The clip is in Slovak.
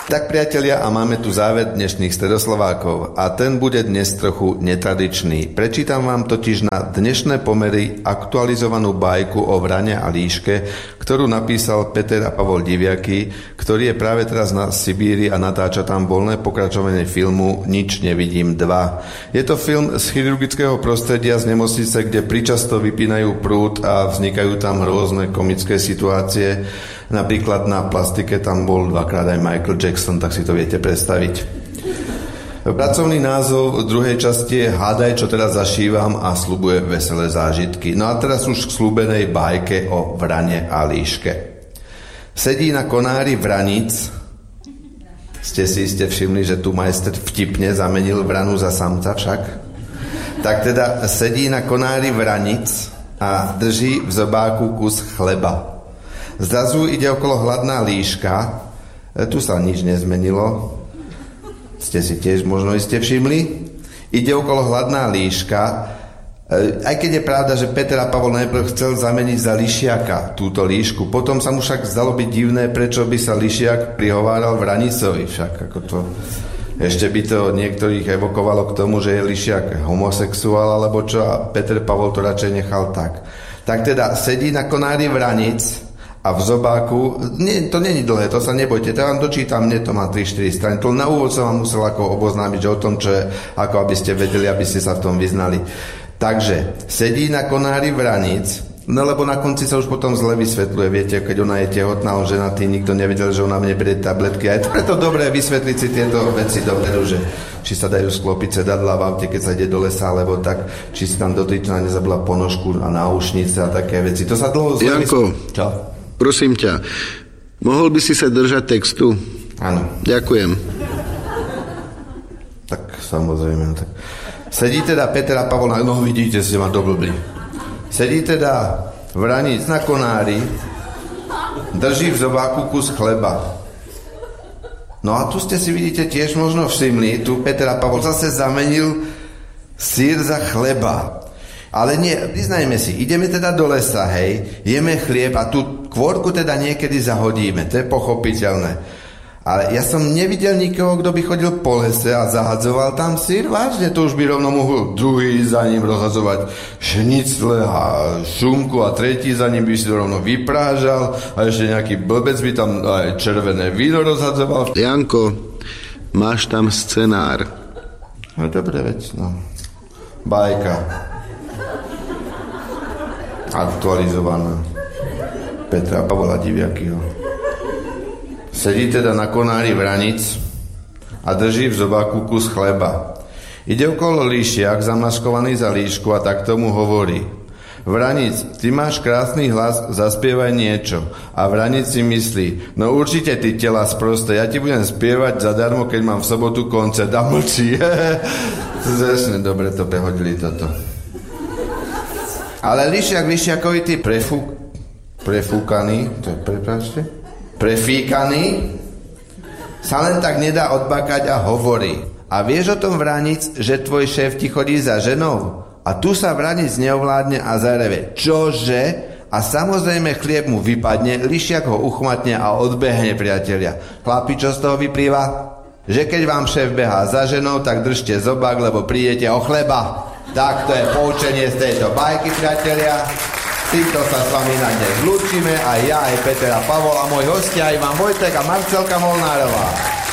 Tak priatelia, a máme tu záver dnešných Stredoslovákov a ten bude dnes trochu netradičný. Prečítam vám totiž na dnešné pomery aktualizovanú bajku o vrane a líške, ktorú napísal Peter a Pavol Diviaky, ktorý je práve teraz na Sibíri a natáča tam voľné pokračovanie filmu Nič nevidím 2. Je to film z chirurgického prostredia z nemocnice, kde pričasto vypínajú prúd a vznikajú tam rôzne komické situácie. Napríklad na plastike tam bol dvakrát aj Michael Jackson, tak si to viete predstaviť. Pracovný názov druhej časti je Hádaj, čo teraz zašívam a sľubuje veselé zážitky. No a teraz už k sľúbenej bajke o vrane a líške. Sedí na konári vranic. Ste si iste všimli, že tu majster vtipne zamenil vranu za samca však? Tak teda sedí na konári vranic a drží v zobáku kus chleba. Zrazu ide okolo hladná líška. Tu sa nič nezmenilo. Ste si tiež možno iste všimli. Ide okolo hladná líška. Aj keď je pravda, že Peter a Pavol najprv chcel zameniť za lišiaka túto líšku. Potom sa mu však zdalo byť divné, prečo by sa lišiak prihováral vranicovi. Však ako to... Ešte by to niektorých evokovalo k tomu, že je lišiak homosexuál alebo čo, a Peter Pavol to radšej nechal tak. Tak teda sedí na konári vranic a v zobáku, to není dlhé, to sa nebojte, to vám dočítam, mne to má 3-4 strany, to na úvod som vám musel ako oboznámiť, že o tom, čo je, ako aby ste vedeli, aby ste sa v tom vyznali. Takže, sedí na konári vranic, no lebo na konci sa už potom zle vysvetľuje, viete, keď ona je tehotná, on ženatý, nikto nevedel, že ona mne berie tabletky, a je preto dobré vysvetliť si tieto veci dopredu, že či sa dajú sklopiť sedadlá v aute, keď sa ide do lesa, alebo tak, či si tam dotyčná nezabila ponožku a náušnice a také veci. To sa dlho zle vysvetľuje. Čo? Prosím ťa, mohol by si sa držať textu? Áno. Ďakujem. Tak samozrejme. Tak. Sedí teda Peter a Pavol, no vidíte, ste ma doblbli. Sedí teda vranic na konári, drží v zobáku kus chleba. No a tu ste si vidíte tiež možno všimli, tu Peter a Pavol zase zamenil syr za chleba. Ale nie, priznajme si, ideme teda do lesa, hej, jeme chlieb a tú kvorku teda niekedy zahodíme, to je pochopiteľné. Ale ja som nevidel nikoho, kto by chodil po lese a zahadzoval tam syr, vážne, to už by rovno mohol druhý za ním rozhadzovať šnicle a šunku a tretí za ním by si to rovno vyprážal a ešte nejaký blbec by tam aj červené víno rozhadzoval. Janko, máš tam scenár. No dobre, veď, no. Bajka. Aktualizovaná Petra a Pavla Diviakyho. Sedí teda na konári vranic a drží v zobáku kus chleba. Ide okolo líšiak zamaskovaný za líšku a tak tomu hovorí: Vranic, ty máš krásny hlas, zaspievaj niečo. A vranic si myslí: no určite ty tela sprosté, ja ti budem spievať zadarmo, keď mám v sobotu koncert. A mlčí. Zrešne dobre to prehodili toto. Ale lišiakovitý prefúkaný, to je, prepáčte, prefíkaný, sa len tak nedá odbakať a hovorí: a vieš o tom vranic, že tvoj šéf ti chodí za ženou? A tu sa vranic neovládne a zareve: čože? A samozrejme chlieb mu vypadne, lišiak ho uchmatne a odbehne, priatelia. Chlapi, čo z toho vyplýva? Že keď vám šéf behá za ženou, tak držte zobák, lebo prídete o chleba. Tak to je poučenie z tejto bajky, priatelia. Týmto sa s vami na dnes zlúčime, aj ja, aj Peter a Pavol a môj hostia Ivan Vojtek a Marcelka Molnárová.